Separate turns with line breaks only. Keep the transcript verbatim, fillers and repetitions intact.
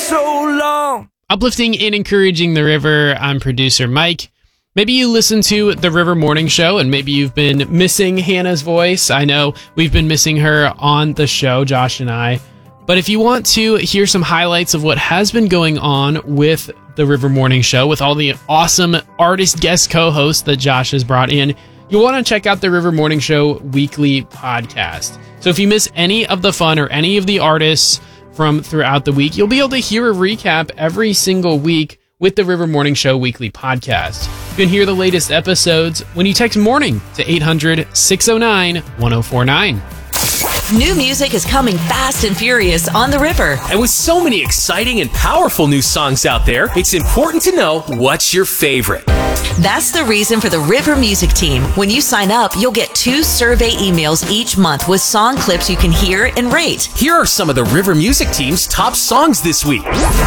so long.
Uplifting and encouraging the river, I'm producer Mike. Maybe you listen to the River Morning Show and maybe you've been missing Hannah's voice. I know we've been missing her on the show, Josh and I. But if you want to hear some highlights of what has been going on with the River Morning Show, with all the awesome artist guest co-hosts that Josh has brought in, you'll want to check out the River Morning Show weekly podcast. So if you miss any of the fun or any of the artists from throughout the week, you'll be able to hear a recap every single week with the River Morning Show weekly podcast. You can hear the latest episodes when you text MORNING to eight hundred, six oh nine, one oh four nine.
New music is coming fast and furious on the river.
And with so many exciting and powerful new songs out there, it's important to know what's your favorite.
That's the reason for the River Music Team. When you sign up, you'll get two survey emails each month with song clips you can hear and rate.
Here are some of the River Music Team's top songs this week.